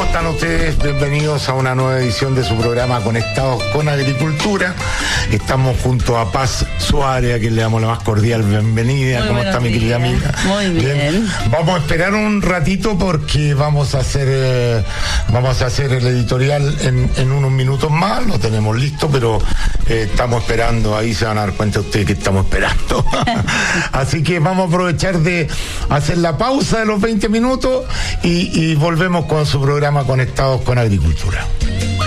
¿Cómo están ustedes? Bienvenidos a una nueva edición de su programa Conectados con Agricultura. Estamos junto a Paz Suárez, a quien le damos la más cordial bienvenida. Muy ¿Cómo está mi querida amiga? Muy bien. Vamos a esperar un ratito porque vamos a hacer el editorial en unos minutos más. Lo tenemos listo, pero estamos esperando. Ahí se van a dar cuenta ustedes que estamos esperando. Así que vamos a aprovechar de hacer la pausa de los 20 minutos y volvemos con su programa Conectados con Agricultura.